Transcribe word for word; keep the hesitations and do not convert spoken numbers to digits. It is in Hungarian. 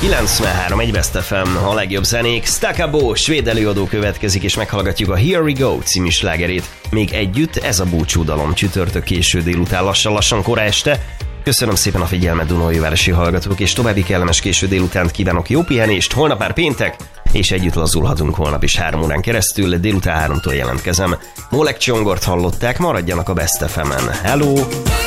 kilencvenhárom egy Best ef em, a legjobb zenék. Stakabo, svéd előadó következik, és meghallgatjuk a Here We Go című slágerét. Még együtt ez a búcsúdalom csütörtök késő délután, lassan-lassan kora este. Köszönöm szépen a figyelmet, Dunaújvárosi hallgatók, és további kellemes késő délutánt kívánok, jó pihenést, holnap már péntek, és együtt lazulhatunk holnap is három órán keresztül, délután háromtól jelentkezem. Molek Csongort hallották, maradjanak a Best ef emen. Hello!